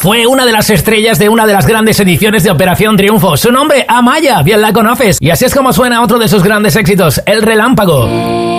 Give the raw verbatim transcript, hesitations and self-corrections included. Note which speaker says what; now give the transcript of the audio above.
Speaker 1: Fue una de las estrellas de una de las grandes ediciones de Operación Triunfo. Su nombre, Amaya, bien la conoces. Y así es como suena otro de sus grandes éxitos, El Relámpago.